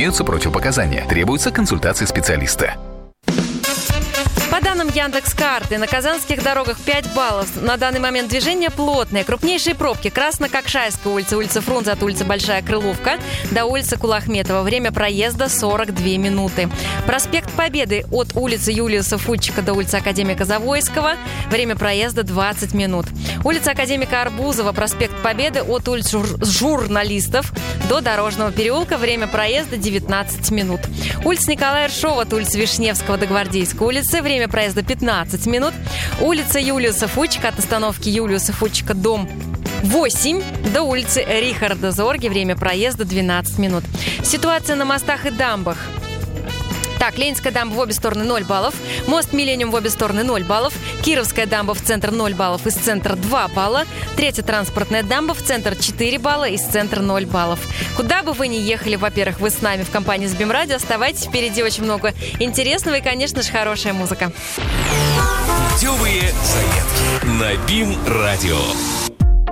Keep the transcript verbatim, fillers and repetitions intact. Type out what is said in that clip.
Имеются противопоказания. Требуется консультация специалиста. По данным Яндекс.Карты, на казанских дорогах пять баллов. На данный момент движение плотное. Крупнейшие пробки: Красно-Кокшайская улица, улица Фрунзе от улицы Большая Крыловка до улицы Кулахметова. Время проезда сорок две минуты. Проспект Победы от улицы Юлиуса Фудчика до улицы Академика Завойского. Время проезда двадцать минут. Улица Академика Арбузова, проспект Победы от улицы Жур- Журналистов до Дорожного переулка. Время проезда девятнадцать минут. Улица Николая Ершова от улицы Вишневского до Гвардейской улицы. Время проезда пятнадцать минут. Улица Юлиуса Фудчика от остановки Юлиуса Фудчика, дом восемь до улицы Рихарда Зорге. Время проезда двенадцать минут. Ситуация на мостах и дамбах. Так, Ленинская дамба в обе стороны ноль баллов. Мост Миллениум в обе стороны ноль баллов. Кировская дамба в центр ноль баллов, из центра два балла. Третья транспортная дамба в центр четыре балла, из центра ноль баллов. Куда бы вы ни ехали, во-первых, вы с нами в компании СБИМ Радио. Оставайтесь, впереди очень много интересного и, конечно же, хорошая музыка. Путевые заметки на БИМ Радио.